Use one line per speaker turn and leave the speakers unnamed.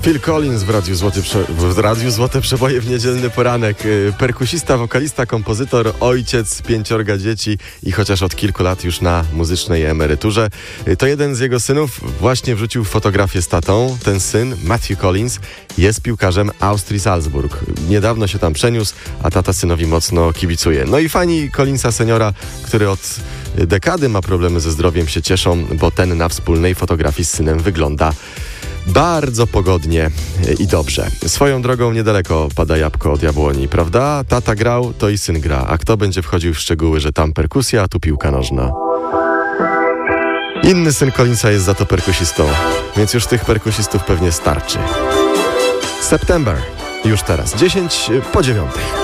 Phil Collins w Radiu Złote Przeboje w niedzielny poranek. Perkusista, wokalista, kompozytor, ojciec 5 dzieci i chociaż od kilku lat już na muzycznej emeryturze. To jeden z jego synów właśnie wrzucił fotografię z tatą. Ten syn, Matthew Collins, jest piłkarzem Austrii Salzburg. Niedawno się tam przeniósł, a tata synowi mocno kibicuje. No i fani Collinsa seniora, który od dekady ma problemy ze zdrowiem, się cieszą, bo ten na wspólnej fotografii z synem wygląda bardzo pogodnie i dobrze. Swoją drogą niedaleko pada jabłko od jabłoni, prawda? Tata grał, to i syn gra. A kto będzie wchodził w szczegóły, że tam perkusja, a tu piłka nożna? Inny syn Collinsa jest za to perkusistą, więc już tych perkusistów pewnie starczy. September. Już teraz. 10 po 9.